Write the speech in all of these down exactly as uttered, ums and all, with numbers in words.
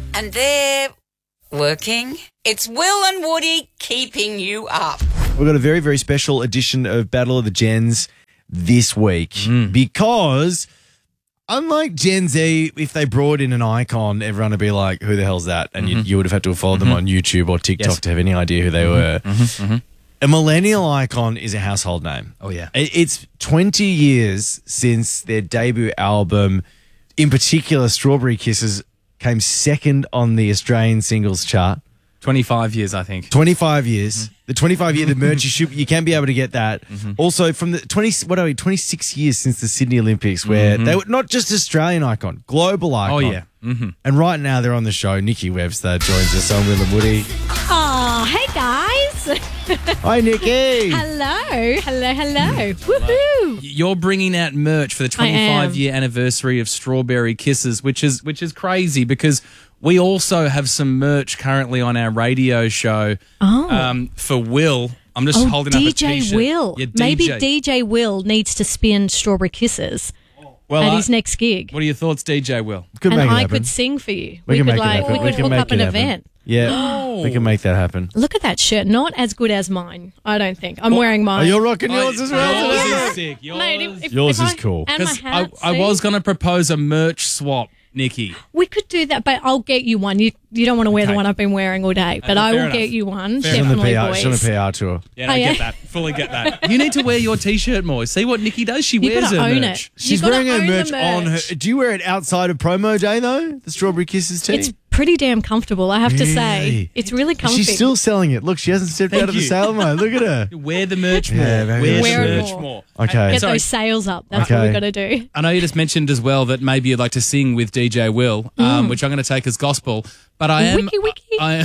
And they're working. It's Will and Woody keeping you up. We've got a very, very special edition of Battle of the Gens this week mm. because unlike Gen Z, if they brought in an icon, everyone would be like, who the hell's that? And mm-hmm. you, you would have had to have followed mm-hmm. them on YouTube or TikTok yes. to have any idea who they mm-hmm. were. Mm-hmm. Mm-hmm. A millennial icon is a household name. Oh, yeah. It's twenty years since their debut album, in particular, Strawberry Kisses, came second on the Australian singles chart. twenty-five years, I think. twenty-five years. Mm-hmm. The twenty-five year, the merch, you, should, you can be able to get that. Mm-hmm. Also, from the twenty, what are we, twenty-six years since the Sydney Olympics, where mm-hmm. they were not just Australian icon, global icon. Oh, yeah. Mm-hmm. And right now they're on the show. Nikki Webster joins us on Will and Woody. Oh, hey guys. Hi, Nikki. Hello. Hello, hello. Woohoo. You're bringing out merch for the twenty-five year anniversary of Strawberry Kisses, which is which is crazy because we also have some merch currently on our radio show oh. um, for Will. I'm just oh, holding D up J a T-shirt. Will. Yeah, D J. Maybe D J Will needs to spin Strawberry Kisses well, at I, his next gig. What are your thoughts, D J Will? Could and make it I happen. could sing for you. We, We, can could make like it happen. we We could can hook make up it an happen. event. Yeah, we can make that happen. Look at that shirt. Not as good as mine, I don't think. I'm wearing mine. Oh, you're rocking yours oh, as well. Yours Yeah. is sick. Yours, Mate, if- if- yours if is I- cool. And my 'Cause hat, I, I see? was going to propose a merch swap, Nikki. We could do that, but I'll get you one. You you don't want to wear Okay. the one I've been wearing all day, but Uh, I will fair enough. get you one. Fair She's on the Definitely, P R, boys. she's on the P R tour. Yeah, no, Oh, I yeah? get that. Fully get that. You need to wear your T-shirt more. See what Nikki does? She You've wears got to her own merch. it. She's You've gotta wearing her own the merch, on her. merch. Do you wear it outside of promo day though? The Strawberry Kisses tee. It's pretty damn comfortable, I have to Really? say. It's really comfy. She's still selling it. Look, she hasn't stepped Thank out of the you. sale mode. Look at her. Wear the merch more. Yeah, maybe wear I the should. merch Wear it more. Okay. Get Sorry. those sales up. That's Okay. what we've got to do. I know you just mentioned as well that maybe you'd like to sing with D J Will, um, which I'm going to take as gospel. But I am. Wiki, wiki. I,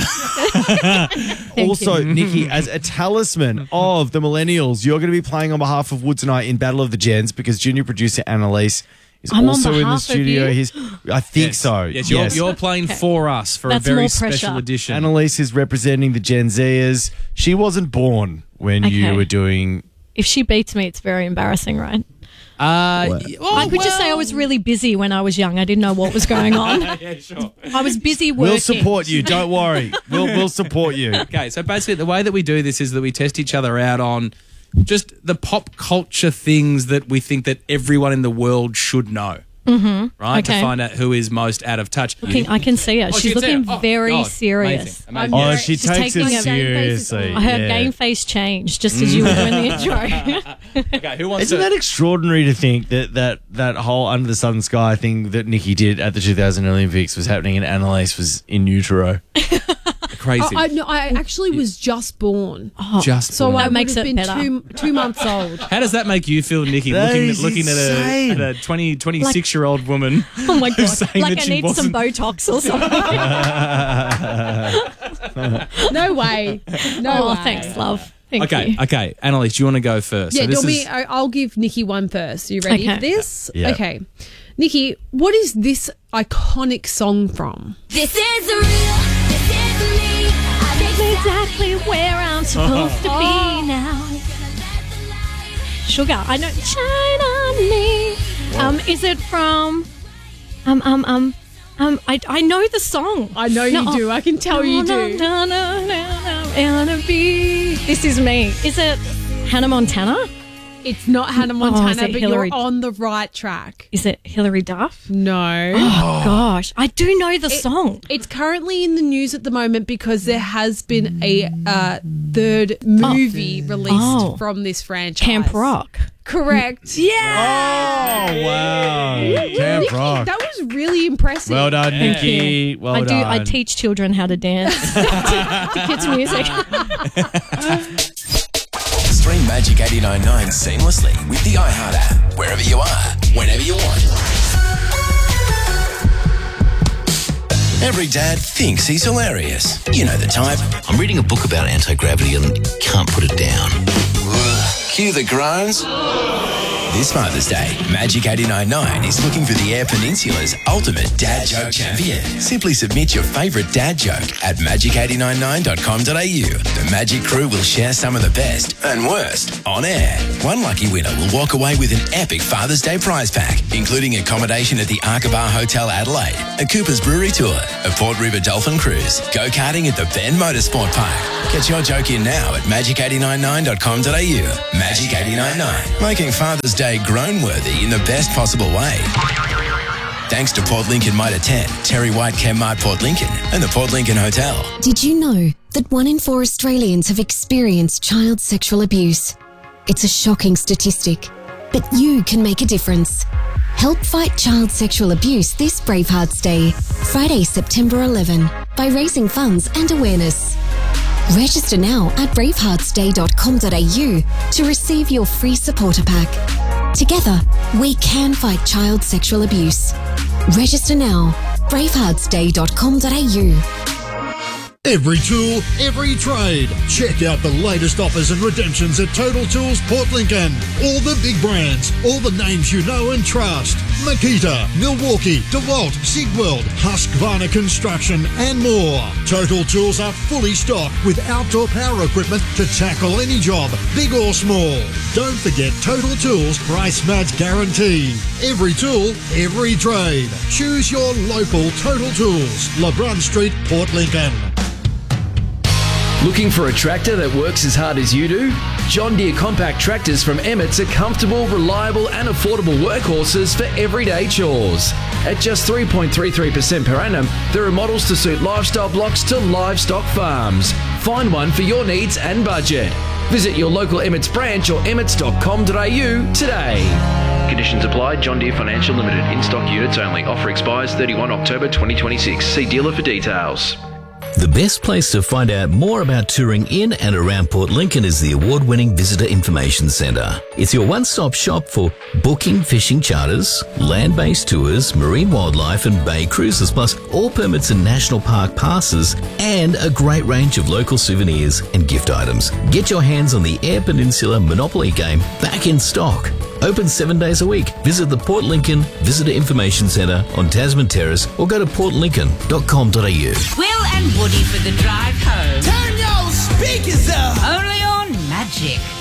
Thank Also, you. Nikki, as a talisman of the millennials, you're going to be playing on behalf of Woods and I in Battle of the Gens because junior producer Annalise is I'm on also in the behalf of studio. you? He's, I think yes. so. Yes, you're, yes. you're playing Okay. for us for That's a very more special pressure. edition. Annalise is representing the Gen Zers. She wasn't born when you Okay. were doing. If she beats me, it's very embarrassing, right? Uh, What? y- oh, I could just say I well. was really busy when I was young. I didn't know what was going on. Yeah, sure. I was busy working. We'll support you. Don't worry. We'll we'll support you. Okay, so basically the way that we do this is that we test each other out on just the pop culture things that we think that everyone in the world should know. Mm-hmm. Right? Okay. To find out who is most out of touch. Looking, I can see her. Oh, She's she can see looking her. Oh, very God. serious. Amazing. Amazing. Oh, I'm very- she she's takes it taking a- seriously. Her yeah. game face changed just as you were doing the intro. Okay, who wants Isn't to... that extraordinary to think that, that that whole under the sun sky thing that Nikki did at the two thousand Olympics was happening and Annalise was in utero? crazy? I, I, no, I actually was just born. Just So born. I That would makes have it been better. two, two months old. How does that make you feel, Nikki, That looking, is at, looking at a, insane. at a twenty, twenty-six-year-old woman? Oh my God. saying Like that I she need some wasn't- Botox or something. No way. No Oh, way. thanks, love. Thank Okay, you. okay. Annalise, do you want to go first? Yeah, So do this you want is- me, I- I'll give Nikki one first. Are you ready Okay. for this? Yeah. Okay. Nikki, what is this iconic song from? This is real. This is me. I make Exactly where I'm supposed to be now. Sugar, I know. Shine on me. Um, is it from? Um, um, um, um. I I know the song. I know you No, do. I can tell you no, do. No, no, no, no, wanna be. This is me. Is it Hannah Montana? It's not Hannah Oh, Montana, is it but Hillary- you're on the right track. Is it Hilary Duff? No. Oh gosh, I do know the song. It's currently in the news at the moment because there has been a uh, third movie released Oh. from this franchise. Camp Rock. Correct. Yeah. Oh, wow. Camp Nikki, Rock. that was really impressive. Well done, Nikki. Well I do. done. I teach children how to dance to kids' music. Stream Magic eighty-nine point nine seamlessly with the iHeart app. Wherever you are, whenever you want. Every dad thinks he's hilarious. You know the type. I'm reading a book about anti-gravity and can't put it down. Cue the groans This Father's Day, Magic eighty-nine point nine is looking for the Eyre Peninsula's ultimate dad joke champion. Simply submit your favourite dad joke at magic eight nine nine dot com dot a u. The Magic crew will share some of the best and worst on air. One lucky winner will walk away with an epic Father's Day prize pack, including accommodation at the Arkabar Hotel Adelaide, a Cooper's Brewery tour, a Port River Dolphin cruise, go-karting at the Bend Motorsport Park. Get your joke in now at magic eight nine nine dot com dot a u. Magic eighty-nine point nine, making Father's Day grown-worthy in the best possible way. Thanks to Port Lincoln Motor ten, Terry White Chemmart Port Lincoln, and the Port Lincoln Hotel. Did you know that one in four Australians have experienced child sexual abuse? It's a shocking statistic, but you can make a difference. Help fight child sexual abuse this Bravehearts Day, Friday, September eleventh, by raising funds and awareness. Register now at bravehearts day dot com dot a u to receive your free supporter pack. Together, we can fight child sexual abuse. Register now, bravehearts day dot com dot a u. Every tool, every trade. Check out the latest offers and redemptions at Total Tools Port Lincoln. All the big brands, all the names you know and trust. Makita, Milwaukee, DeWalt, Sigweld, Husqvarna Construction and more. Total Tools are fully stocked with outdoor power equipment to tackle any job, big or small. Don't forget Total Tools price match guarantee. Every tool, every trade. Choose your local Total Tools. LeBrun Street, Port Lincoln. Looking for a tractor that works as hard as you do? John Deere compact tractors from Emmett's are comfortable, reliable and affordable workhorses for everyday chores. At just three point three three percent per annum, there are models to suit lifestyle blocks to livestock farms. Find one for your needs and budget. Visit your local Emmett's branch or emmets dot com dot a u today. Conditions apply. John Deere Financial Limited. In-stock units only. Offer expires thirty-first October twenty twenty-six. See dealer for details. The best place to find out more about touring in and around Port Lincoln is the award-winning Visitor Information Centre. It's your one-stop shop for booking fishing charters, land-based tours, marine wildlife and bay cruises, plus all permits and national park passes, and a great range of local souvenirs and gift items. Get your hands on the Eyre Peninsula Monopoly game back in stock. Open seven days a week. Visit the Port Lincoln Visitor Information Centre on Tasman Terrace or go to port lincoln dot com dot a u. Will and Woody for the drive home. Turn your speakers up! Only on Magic.